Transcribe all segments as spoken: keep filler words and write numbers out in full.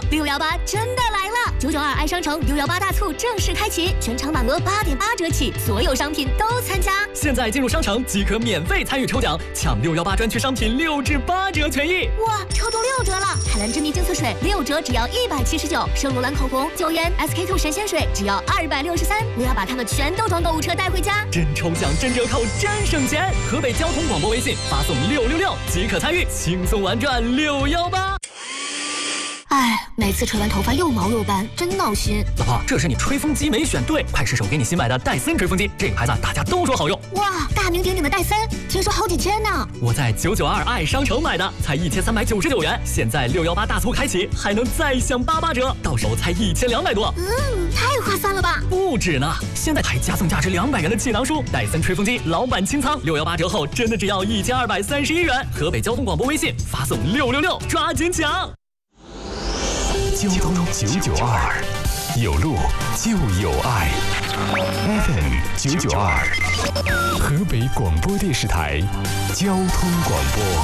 六幺八真的来了！九九二爱商城六幺八大促正式开启，全场满额八点八折起，所有商品都参加。 现在进入商城即可免费参与抽奖，抢六幺八专区商品六至八折权益。 哇，抽中六折了！海蓝之谜净色水六折只要一百七十九，圣罗兰口红九元 S K two 神仙水只要二百六十三。我要把它们全都装购物车带回家。 真抽奖，真折扣，真省钱！河北交通广播微信发送六六六即可参与，轻松玩转六幺八。 哎，每次吹完头发又毛又斑，真闹心。 老婆，这是你吹风机没选对，快试试我给你新买的戴森吹风机，这个牌子大家都说好用。 哇，大名鼎鼎的戴森，听说好几千呢。 我在九九二爱商城买的，才一千三百九十九元，现在六幺八大促开启，还能再享八八折，到手才一千两百多。 嗯，太划算了吧？ 不止呢，现在还加送价值两百元的气囊书，戴森吹风机老板清仓，六幺八折后真的只要一千二百三十一元。河北交通广播微信发送六六六，抓紧抢！ 交通九九二，有路就有爱。F M 九九二，河北广播电视台交通广播。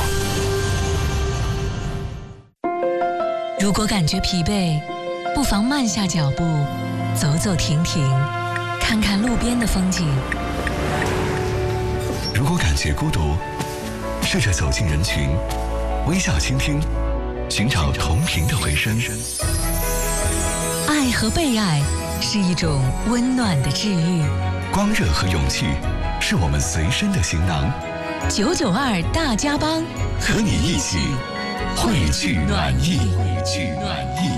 如果感觉疲惫，不妨慢下脚步，走走停停，看看路边的风景。 如果感觉孤独，试着走进人群，微笑倾听，寻找同频的回声。 爱和被爱是一种温暖的治愈， 光热和勇气是我们随身的行囊。 九九二大家帮， 和你一起汇聚暖意，汇聚暖意。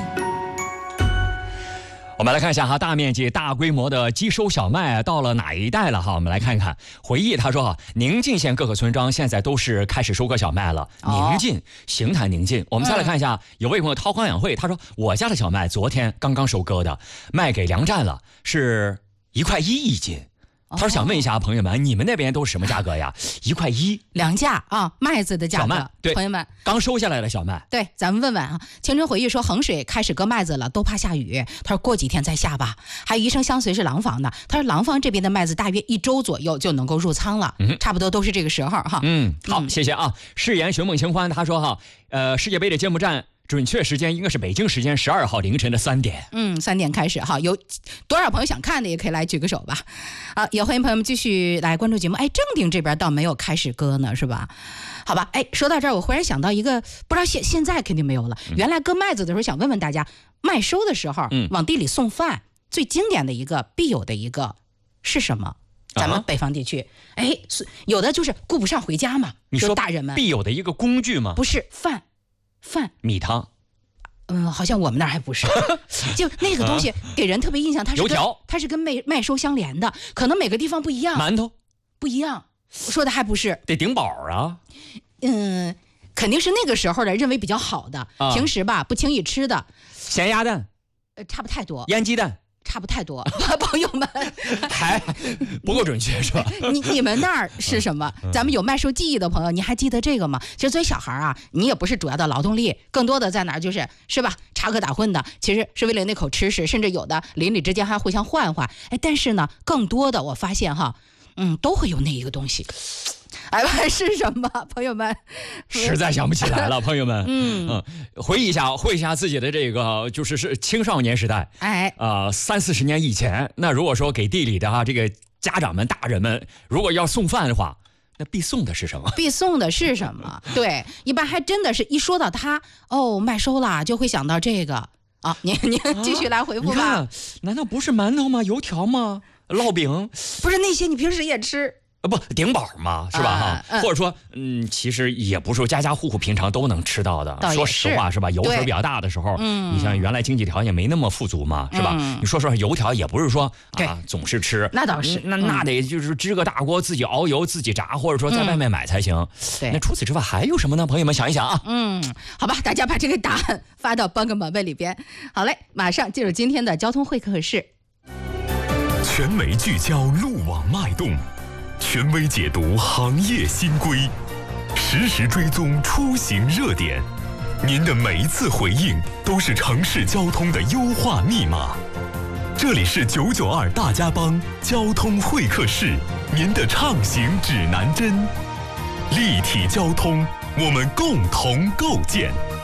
我们来看一下哈，大面积、大规模的机收小麦到了哪一带了哈？我们来看一看回忆。他说哈，宁晋县各个村庄现在都是开始收割小麦了。哦、宁晋，邢台宁晋。我们再来看一下，嗯、有位朋友韬光养晦，他说我家的小麦昨天刚刚收割的，卖给粮站了，是一块一一斤。他说想问一下朋友们，你们那边都是什么价格呀？一块一， 粮价啊，麦子的价格。 小麦，对， 朋友们刚收下来的小麦。 对，咱们问问啊。青春回忆说，衡水开始割麦子了，都怕下雨。他说过几天再下吧。还有一生相随是廊坊的，他说廊坊这边的麦子大约一周左右就能够入仓了，嗯、差不多都是这个时候哈。 嗯，好，嗯、谢谢啊。誓言寻梦清欢，他说哈，呃，世界杯的揭幕战。准确时间应该是北京时间十二号凌晨的三点。 嗯，三点开始哈，有多少朋友想看的也可以来举个手吧。好，也欢迎朋友们继续来关注节目。哎，正定这边倒没有开始割呢，是吧？好吧，哎，说到这儿，我忽然想到一个，不知道现现在肯定没有了。原来割麦子的时候，想问问大家，麦收的时候，嗯，往地里送饭，最经典的一个必有的一个是什么？咱们北方地区，哎、啊，有的就是顾不上回家嘛。 你说大人们必有的一个工具吗？ 不是饭。饭米汤， 嗯，好像我们那儿还不是，就那个东西给人特别印象，它是油条， 它是跟麦麦收相连的，可能每个地方不一样。 馒头不一样，我说的还不是得顶饱啊。 嗯，肯定是那个时候的认为比较好的，啊、平时吧不轻易吃的。 咸鸭蛋， 呃，差不太多。 腌鸡蛋。 差不太多，朋友们还不够准确是吧？ 你你们那儿是什么？嗯、咱们有麦收记忆的朋友，你还记得这个吗？其实作为小孩啊，你也不是主要的劳动力，更多的在哪儿就是是吧？插科打诨的，其实是为了那口吃食，甚至有的邻里之间还互相换换。哎，但是呢，更多的我发现哈，嗯，都会有那一个东西。哎，是什么？朋友们， 实在想不起来了。朋友们，嗯嗯，回忆一下，回忆一下自己的这个，就是是青少年时代， 哎， 啊、呃，三四十年以前，那如果说给地里的哈、啊、这个家长们、大人们，如果要送饭的话，那必送的是什么？ 必送的是什么？对，一般还真的是一说到它，哦，麦收了，就会想到这个啊。您您继续来回复吧、啊。 难道不是馒头吗？油条吗？烙饼？ 不是那些，你平时也吃。 不顶饱嘛，是吧？哈、啊嗯，或者说，嗯，其实也不是家家户户平常都能吃到的。说实话，是吧？油水比较大的时候，嗯，你像原来经济条件没那么富足嘛，是吧？嗯、你说实话，油条也不是说啊总是吃， 那倒是， 那那得就是支个大锅自己熬油自己炸，或者说在外面买才行。嗯、 对， 那除此之外还有什么呢？朋友们想一想啊。 嗯，好吧，大家把这个答案发到帮个宝贝里边。好嘞，马上进入今天的交通会客室。 全媒聚焦路网脉动。权威解读行业新规，实时追踪出行热点，您的每一次回应都是城市交通的优化密码。这里是九九二大家帮交通会客室，您的畅行指南针。立体交通，我们共同构建。